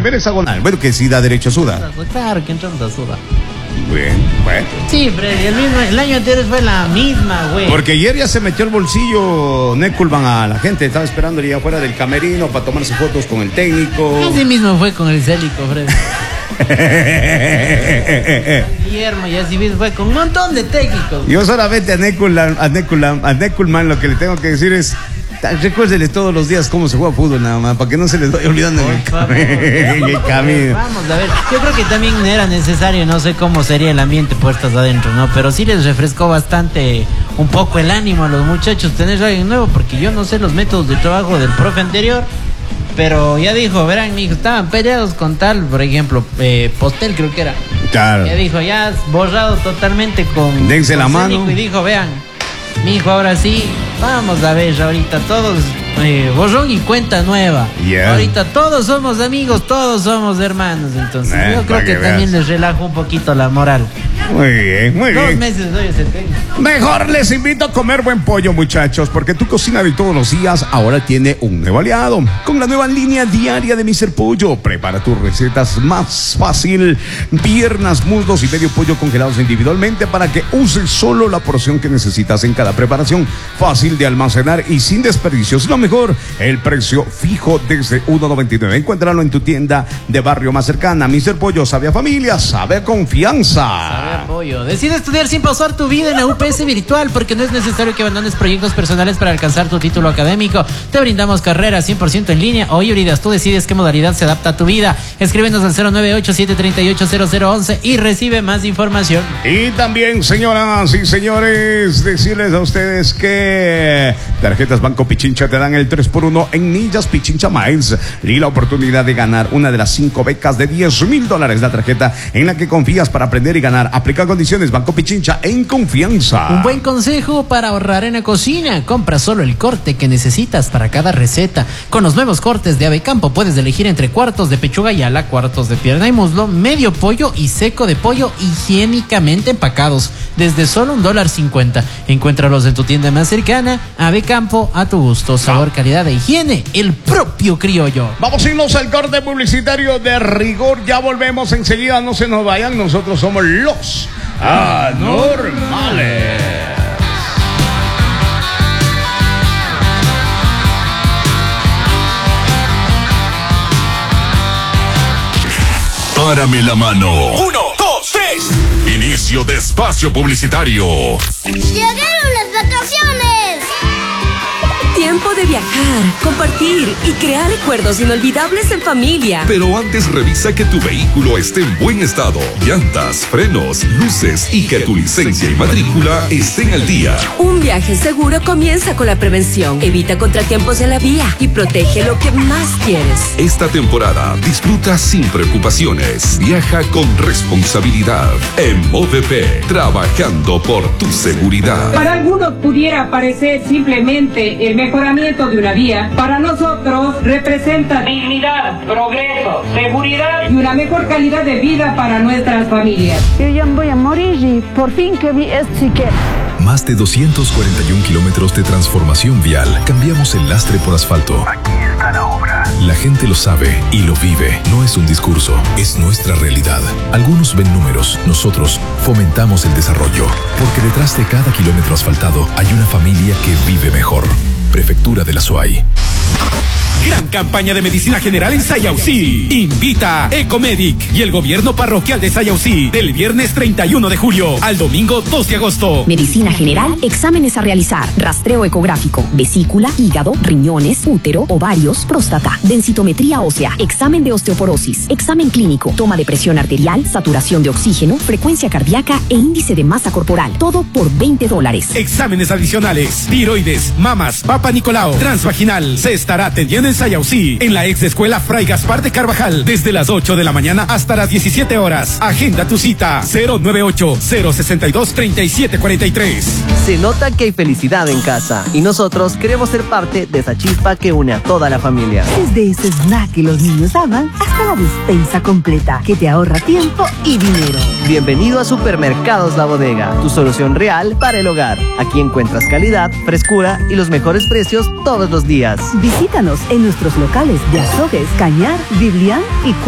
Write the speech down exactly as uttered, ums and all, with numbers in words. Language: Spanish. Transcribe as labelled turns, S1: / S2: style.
S1: primer hexagonal. Bueno, que sí da derecho a Suda.
S2: Claro que entramos a Suda.
S1: Bueno, bueno.
S2: Sí, pero el, mismo, el año anterior fue la misma, güey.
S1: Porque ayer ya se metió el bolsillo Neculman a la gente. Estaba esperando ya afuera del camerino para tomarse fotos con el técnico.
S2: Así mismo fue con el Célico, Fred. Guillermo, y así mismo fue con un montón de técnicos.
S1: Yo solamente a Neculman, a Neculman, a Neculman lo que le tengo que decir es: recuérdele todos los días cómo se juega fútbol, nada más, para que no se les vaya olvidando en el,
S2: favor,
S1: en el camino.
S2: Vamos a ver, yo creo que también era necesario, no sé cómo sería el ambiente puertas adentro, ¿no? Pero sí les refrescó bastante un poco el ánimo a los muchachos tener alguien nuevo, porque yo no sé los métodos de trabajo del profe anterior, pero ya dijo, verán, mijo, estaban peleados con tal, por ejemplo, eh, Postel creo que era.
S1: Claro.
S2: Ya dijo, ya borrado totalmente con...
S1: Dense
S2: con
S1: la
S2: Cénico,
S1: mano.
S2: y dijo, vean, mijo, ahora sí, vamos a ver ahorita todos, eh, borrón y cuenta nueva.
S1: Yeah.
S2: Ahorita todos somos amigos, todos somos hermanos. Entonces
S1: Eh,
S2: yo creo
S1: para
S2: que,
S1: que
S2: también
S1: veas.
S2: les relaja un poquito la moral.
S1: Muy bien, muy
S2: Dos
S1: bien.
S2: meses doy ese técnico.
S1: Mejor les invito a comer buen pollo, muchachos, porque tu cocina de todos los días ahora tiene un nuevo aliado. Con la nueva línea diaria de míster Pollo, prepara tus recetas más fácil. Piernas, muslos y medio pollo congelados individualmente para que uses solo la porción que necesitas en cada preparación. Fácil de almacenar y sin desperdicios. Lo mejor, el precio fijo desde uno noventa y nueve. Encuéntralo en tu tienda de barrio más cercana. míster Pollo sabe a familia, sabe a confianza.
S2: Sabe a pollo. Decide estudiar sin pausar tu vida en la U P S virtual, porque no es necesario que abandones proyectos personales para alcanzar tu título académico. Te brindamos carreras cien por ciento en línea o híbridas. Tú decides qué modalidad se adapta a tu vida. Escríbenos al cero nueve ocho siete tres ocho cero cero once y recibe más información.
S1: Y también, señoras y señores, decirles a ustedes que Tarjetas Banco Pichincha te dan el tres por uno en Ninjas Pichincha Miles y la oportunidad de ganar una de las cinco becas de diez mil dólares. La tarjeta en la que confías para aprender y ganar. Aplica condiciones. Banco Pichincha, en confianza.
S2: Un buen consejo para ahorrar en la cocina: compra solo el corte que necesitas para cada receta. Con los nuevos cortes de Ave Campo puedes elegir entre cuartos de pechuga y ala, cuartos de pierna y muslo, medio pollo y seco de pollo higiénicamente empacados desde solo un dólar cincuenta. Encuéntralos en tu tienda más cercana. Ave Campo, a tu gusto, sabor, calidad e higiene, el propio criollo.
S1: Vamos a irnos al corte publicitario de rigor. Ya volvemos enseguida, no se nos vayan. Nosotros somos los Anormales.
S3: Párame la mano. Uno, dos, tres. Inicio de espacio publicitario.
S4: ¡Llegaron las vacaciones!
S5: Tiempo de viajar, compartir y crear recuerdos inolvidables en familia.
S3: Pero antes revisa que tu vehículo esté en buen estado. Llantas, frenos, luces y que tu licencia y matrícula estén al día.
S5: Un viaje seguro comienza con la prevención. Evita contratiempos en la vía y protege lo que más quieres.
S3: Esta temporada disfruta sin preocupaciones. Viaja con responsabilidad. En Movep, trabajando por tu seguridad.
S6: Para algunos pudiera parecer simplemente el mejoramiento de una vía. Para nosotros representa dignidad, progreso, seguridad y una mejor calidad de vida para nuestras familias.
S7: Yo ya voy a morir y por fin que vi esto sí que...
S8: Más de doscientos cuarenta y un kilómetros de transformación vial. Cambiamos el lastre por asfalto. Aquí está la obra. La gente lo sabe y lo vive. No es un discurso, es nuestra realidad. Algunos ven números, nosotros fomentamos el desarrollo. Porque detrás de cada kilómetro asfaltado hay una familia que vive mejor. Prefectura de la Suay.
S9: Gran campaña de medicina general en Sayausí. Invita Ecomedic y el gobierno parroquial de Sayausí del viernes treinta y uno de julio al domingo dos de agosto.
S10: Medicina general, exámenes a realizar, rastreo ecográfico, vesícula, hígado, riñones, útero, ovarios, próstata, densitometría ósea, examen de osteoporosis, examen clínico, toma de presión arterial, saturación de oxígeno, frecuencia cardíaca e índice de masa corporal. Todo por veinte dólares.
S9: Exámenes adicionales: tiroides, mamas, papa Nicolau, transvaginal. Se estará atendiendo en Sayausí, en la ex escuela Fray Gaspar de Carvajal, desde las ocho de la mañana hasta las diecisiete horas. Agenda tu cita: cero nueve ocho, cero seis dos, tres siete cuatro tres.
S11: Se nota que hay felicidad en casa y nosotros queremos ser parte de esa chispa que une a toda la familia.
S7: Desde ese snack que los niños aman hasta la despensa completa que te ahorra tiempo y dinero.
S11: Bienvenido a Supermercados La Bodega, tu solución real para el hogar. Aquí encuentras calidad, frescura y los mejores precios todos los días.
S7: Visítanos en nuestros locales de Azogues, Cañar, Biblián y